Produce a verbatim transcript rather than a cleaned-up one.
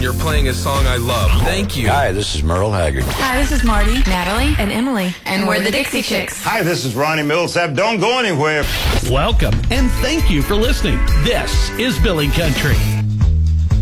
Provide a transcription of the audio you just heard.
you're playing a song I love. Thank you. Hi, this is Merle Haggard. Hi, this is Marty, Natalie, and Emily. And we're the Dixie Chicks. Hi, this is Ronnie Millsap. Don't go anywhere. Welcome, and thank you for listening. This is Billy Country.